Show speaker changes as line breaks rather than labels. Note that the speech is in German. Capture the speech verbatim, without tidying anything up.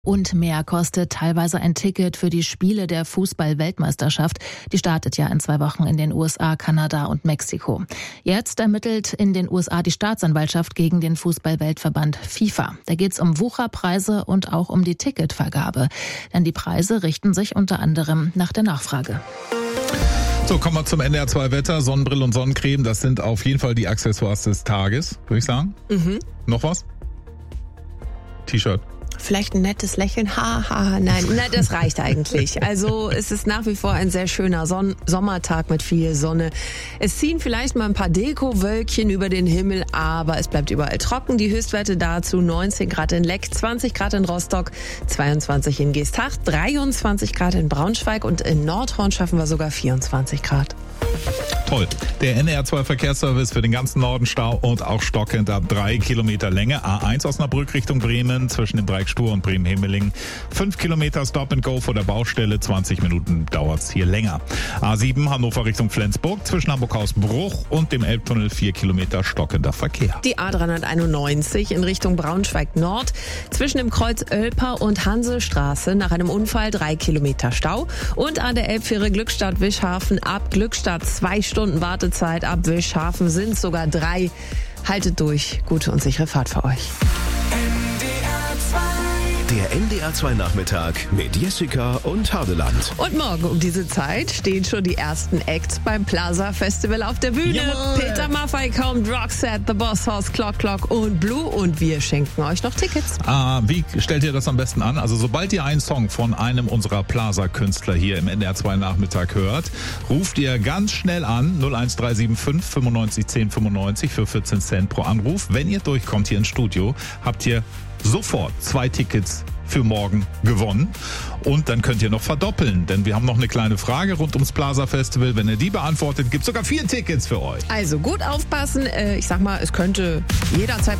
Und mehr kostet teilweise ein Ticket für die Spiele der Fußball-Weltmeisterschaft. Die startet ja in zwei Wochen in den U S A, Kanada und Mexiko. Jetzt ermittelt in den U S A die Staatsanwaltschaft gegen den Fußball-Weltverband FIFA. Da geht es um Wucherpreise und auch um die Ticketvergabe. Denn die Preise richten sich unter anderem nach der Nachfrage.
So, kommen wir zum N D R zwei Wetter. Sonnenbrille und Sonnencreme, das sind auf jeden Fall die Accessoires des Tages, würde ich sagen.
Mhm.
Noch was? T-Shirt.
Vielleicht ein nettes Lächeln. Ha, ha, nein, nein, das reicht eigentlich. Also es ist nach wie vor ein sehr schöner Son- Sommertag mit viel Sonne. Es ziehen vielleicht mal ein paar Dekowölkchen über den Himmel, aber es bleibt überall trocken. Die Höchstwerte dazu neunzehn Grad in Leck, zwanzig Grad in Rostock, zweiundzwanzig in Geesthacht, dreiundzwanzig Grad in Braunschweig und in Nordhorn schaffen wir sogar vierundzwanzig Grad.
Toll. Der N D R zwei Verkehrsservice für den ganzen Norden Stau und auch stockend ab drei Kilometer Länge. A eins Osnabrück Richtung Bremen zwischen dem Dreieck Stur und Bremen-Himmelingen. fünf Kilometer Stop and Go vor der Baustelle. zwanzig Minuten dauert's hier länger. A sieben Hannover Richtung Flensburg zwischen Hamburg-Hausbruch und dem Elbtunnel. vier Kilometer stockender Verkehr.
Die A dreihunderteinundneunzig in Richtung Braunschweig Nord zwischen dem Kreuz Oelper und Hansestraße nach einem Unfall drei Kilometer Stau. Und an der Elbfähre Glückstadt-Wischhafen ab Glückstadt zwei Stunden Wartezeit, ab Wischhafen sind sogar drei. Haltet durch, gute und sichere Fahrt für euch.
Der N D R zwei Nachmittag mit Jessica und Hadeland.
Und morgen um diese Zeit stehen schon die ersten Acts beim Plaza Festival auf der Bühne.
Jawohl.
Peter Maffay kommt, Roxette, The Boss House, Clock Clock und Blue. Und wir schenken euch noch Tickets.
Ah, wie stellt ihr das am besten an? Also sobald ihr einen Song von einem unserer Plaza-Künstler hier im N D R zwei Nachmittag hört, ruft ihr ganz schnell an null eins drei sieben fünf fünfundneunzig zehn fünfundneunzig für vierzehn Cent pro Anruf. Wenn ihr durchkommt hier ins Studio, habt ihr sofort zwei Tickets für morgen gewonnen. Und dann könnt ihr noch verdoppeln, denn wir haben noch eine kleine Frage rund ums Plaza Festival. Wenn ihr die beantwortet, gibt es sogar vier Tickets für euch.
Also gut aufpassen. Ich sag mal, es könnte jederzeit